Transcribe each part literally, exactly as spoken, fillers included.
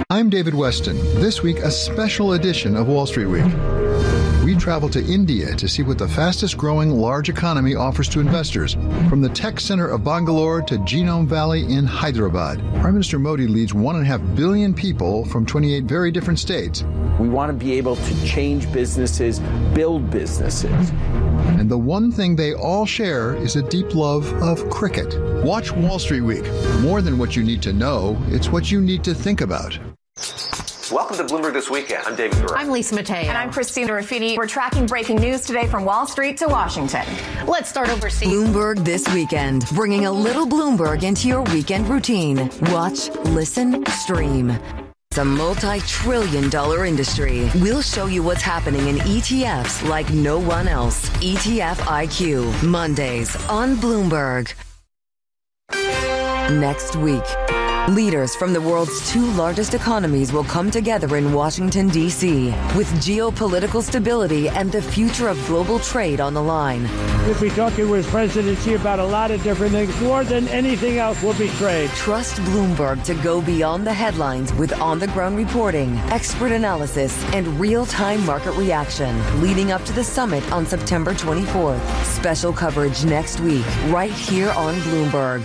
I'm David Weston. This week, a special edition of Wall Street Week. We travel to India to see what the fastest-growing large economy offers to investors, from the tech center of Bangalore to Genome Valley in Hyderabad. Prime Minister Modi leads one and a half billion people from twenty-eight very different states. We want to be able to change businesses, build businesses. And the one thing they all share is a deep love of cricket. Watch Wall Street Week. More than what you need to know, it's what you need to think about. Welcome to Bloomberg This Weekend. I'm David Gura. I'm Lisa Mateo. And I'm Christina Ruffini. We're tracking breaking news today from Wall Street to Washington. Let's start overseas. Bloomberg This Weekend, bringing a little Bloomberg into your weekend routine. Watch, listen, stream. It's a multi-trillion dollar industry. We'll show you what's happening in E T Fs like no one else. E T F I Q, Mondays on Bloomberg. Next week, leaders from the world's two largest economies will come together in Washington, D C, with geopolitical stability and the future of global trade on the line. We'll be talking with President Xi about a lot of different things. More than anything else will be trade. Trust Bloomberg to go beyond the headlines with on-the-ground reporting, expert analysis, and real-time market reaction leading up to the summit on September twenty-fourth. Special coverage next week, right here on Bloomberg.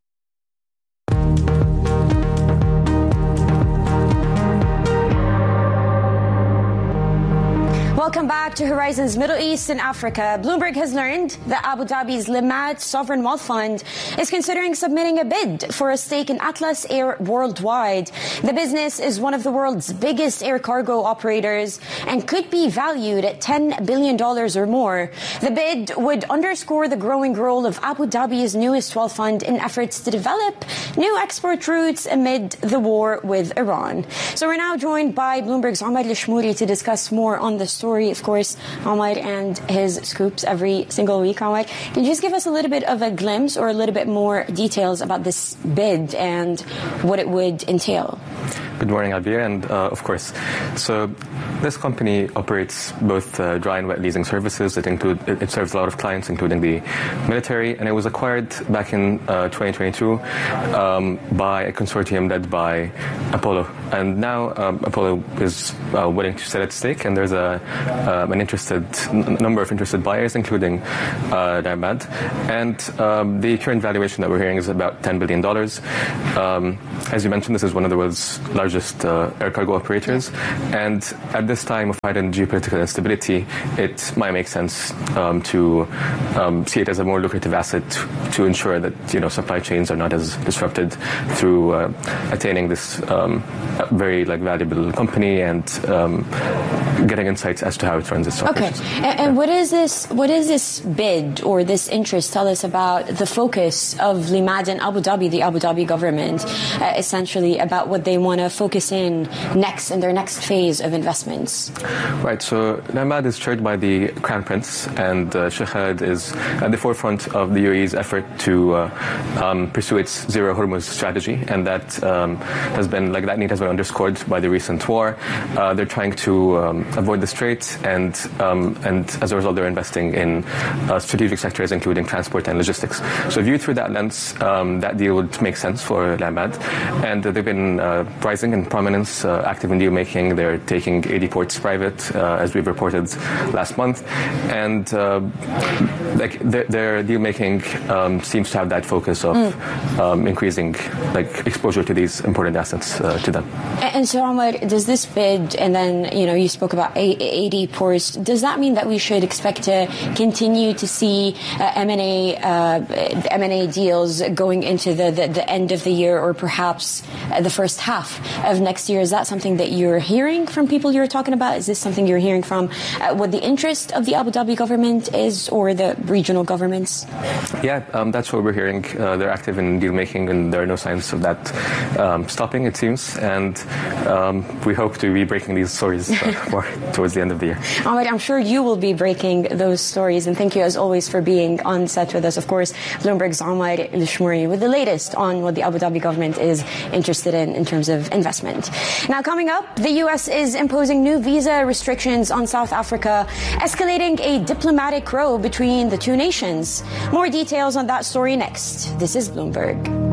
Welcome back to Horizons Middle East and Africa. Bloomberg has learned that Abu Dhabi's Limad Sovereign Wealth Fund is considering submitting a bid for a stake in Atlas Air Worldwide. The business is one of the world's biggest air cargo operators and could be valued at ten billion dollars or more. The bid would underscore the growing role of Abu Dhabi's newest wealth fund in efforts to develop new export routes amid the war with Iran. So we're now joined by Bloomberg's Omar Lishmouri to discuss more on the story. Of course, Omar and his scoops every single week. Omar, can you just give us a little bit of a glimpse or a little bit more details about this bid and what it would entail? Good morning, Abir, and uh, of course, so this company operates both uh, dry and wet leasing services. It include it, it serves a lot of clients, including the military, and it was acquired back in uh, twenty twenty-two um, by a consortium led by Apollo. And now um, Apollo is uh, willing to sell its stake, and there's a um, an interested n- number of interested buyers, including uh, Limad. And um, the current valuation that we're hearing is about ten billion dollars. Um, as you mentioned, this is one of the world's largest uh, air cargo operators, and at this time of heightened geopolitical instability, it might make sense um, to um, see it as a more lucrative asset to, to ensure that you know supply chains are not as disrupted through uh, attaining this um, very like valuable company and um, getting insights as to how it runs its operations. Okay, and, and yeah. what is this? What is this bid or this interest tell us about the focus of Limad and Abu Dhabi, the Abu Dhabi government, uh, essentially about what they want to focus in next in their next phase of investments? Right. So Limad is chaired by the Crown Prince, and uh, Sheikh Khaled is at the forefront of the U A E's effort to uh, um, pursue its zero Hormuz strategy, and that um, has been like that need has been underscored by the recent war. Uh, they're trying to um, avoid the strait, and um, and as a result, they're investing in uh, strategic sectors, including transport and logistics. So viewed through that lens, um, that deal would make sense for Limad, and uh, they've been uh, rising in prominence, uh, active in deal making. They're taking eighty ports private, uh, as we've reported last month, and uh, like their, their deal making um, seems to have that focus of mm. um, increasing like exposure to these important assets uh, to them. And so, Omar, does this bid, and then you know you spoke about eighty ports, does that mean that we should expect to continue to see uh, M and A uh, M and A deals going into the, the, the end of the year, or perhaps uh, the first half of next year? Is that something that you're hearing from people you're talking about? Is this something you're hearing from uh, what the interest of the Abu Dhabi government is, or the regional governments? Yeah, um, that's what we're hearing. Uh, they're active in deal making, and there are no signs of that um, stopping, it seems. And um, we hope to be breaking these stories uh, more towards the end of the year. All right, I'm sure you will be breaking those stories. And thank you, as always, for being on set with us. Of course, Bloomberg's Omar Lishmouri with the latest on what the Abu Dhabi government is interested in in terms of investment. Now, coming up, the U S is imposing new visa restrictions on South Africa, escalating a diplomatic row between the two nations. More details on that story next. This is Bloomberg.